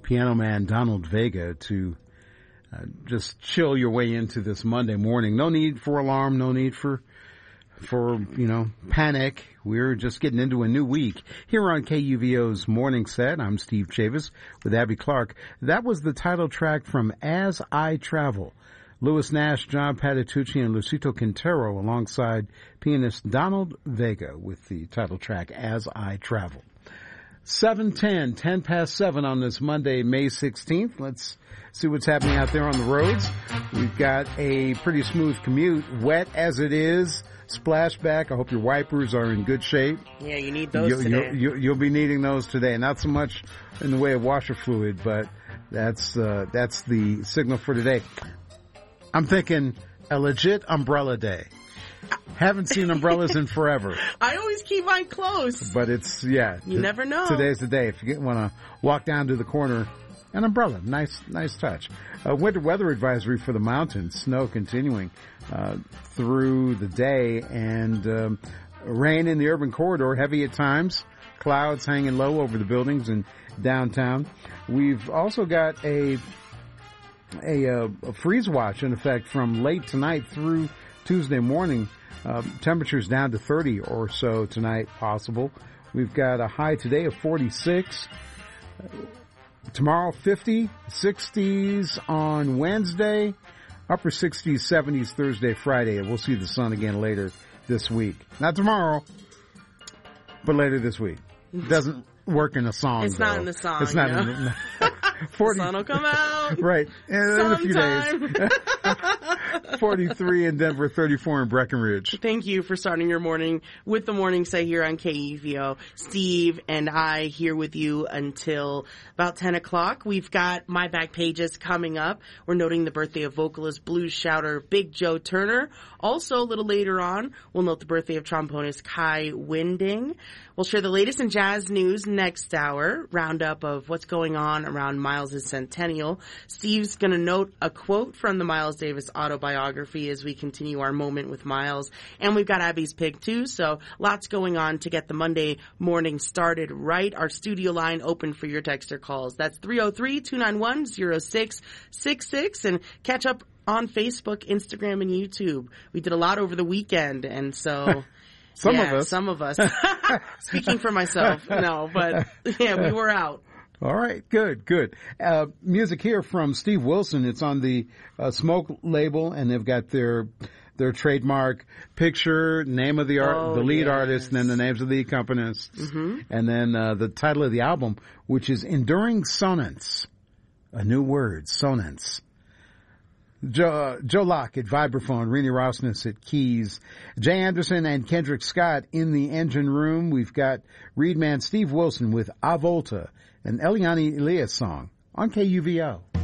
piano man Donald Vega to just chill your way into this Monday morning. No need for alarm, no need for panic. We're just getting into a new week. Here on KUVO's Morning Set, I'm Steve Chavis with Abby Clark. That was the title track from As I Travel. Louis Nash, John Patitucci, and Lucito Quintero alongside pianist Donald Vega with the title track As I Travel. 7:10, 10 past 7 on this Monday, May 16th. Let's see what's happening out there on the roads. We've got a pretty smooth commute, wet as it is. Splashback. I hope your wipers are in good shape. Yeah, you need those today. You'll be needing those today. Not so much in the way of washer fluid, but that's the signal for today. I'm thinking a legit umbrella day. Haven't seen umbrellas in forever. I always keep mine close. But it's, You never know. Today's the day. If you want to walk down to the corner, an umbrella. Nice touch. Winter weather advisory for the mountains. Snow continuing through the day, and rain in the urban corridor, heavy at times. Clouds hanging low over the buildings in downtown. We've also got a freeze watch in effect from late tonight through Tuesday morning. Temperatures down to 30 or so tonight possible. We've got a high today of 46. Tomorrow 50, 60s on Wednesday, upper 60s, 70s Thursday, Friday. And we'll see the sun again later this week. Not tomorrow, but later this week. It doesn't work in a song. It's not in the song. It's not in the 40, the sun will come out. Right. In a few days. 43 in Denver, 34 in Breckenridge. Thank you for starting your morning with the Morning Set here on KUVO. Steve and I here with you until about 10 o'clock. We've got My Back Pages coming up. We're noting the birthday of vocalist, blues shouter Big Joe Turner. Also, a little later on, we'll note the birthday of trombonist Kai Winding. We'll share the latest in jazz news next hour, roundup of what's going on around Miles' centennial. Steve's going to note a quote from the Miles Davis autobiography as we continue our moment with Miles. And we've got Abby's Pick, too, so lots going on to get the Monday morning started right. Our studio line open for your texter calls. That's 303-291-0666, and catch up on Facebook, Instagram, and YouTube. We did a lot over the weekend, and so... Some of us. Speaking for myself, no, but yeah, we were out. All right, good. Music here from Steve Wilson. It's on the Smoke label, and they've got their trademark picture, name of the lead artist, and then the names of the accompanists, and then the title of the album, which is Enduring Sonance. A new word, sonance. Joe Locke at vibraphone, Renee Rosnes at keys, Jay Anderson and Kendrick Scott in the engine room. We've got Reedman Steve Wilson with A Volta, an Eliane Elias song on KUVO.